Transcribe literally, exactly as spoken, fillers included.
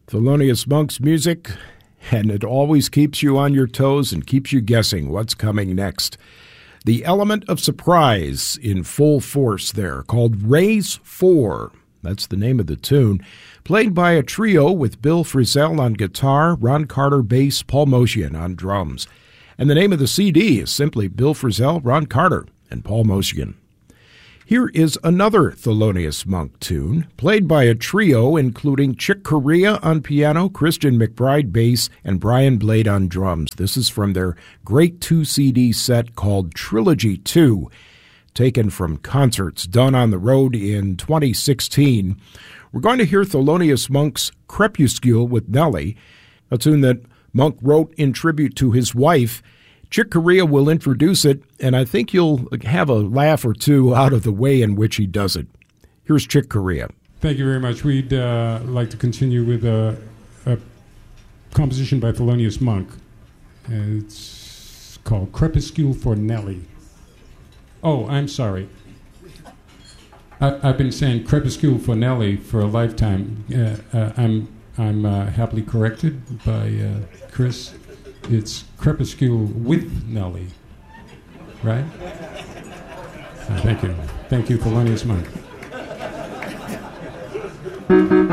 Thelonious Monk's music, and it always keeps you on your toes and keeps you guessing what's coming next. The element of surprise in full force there, called Raise four. That's the name of the tune. Played by a trio with Bill Frisell on guitar, Ron Carter bass, Paul Motian on drums. And the name of the C D is simply Bill Frisell, Ron Carter, and Paul Motian. Here is another Thelonious Monk tune, played by a trio including Chick Corea on piano, Christian McBride bass, and Brian Blade on drums. This is from their great two-C D set called Trilogy two, taken from concerts done on the road in twenty sixteen. We're going to hear Thelonious Monk's Crepuscule with Nellie, a tune that Monk wrote in tribute to his wife. Chick Corea will introduce it, and I think you'll have a laugh or two out of the way in which he does it. Here's Chick Corea. Thank you very much. We'd uh, like to continue with a, a composition by Thelonious Monk. It's called Crepuscule for Nellie. Oh, I'm sorry. I, I've been saying Crepuscule for Nellie for a lifetime. Uh, uh, I'm I'm uh, happily corrected by uh, Chris. It's Crepuscule with Nellie, right? Uh, thank you. Thank you, Thelonious Monk.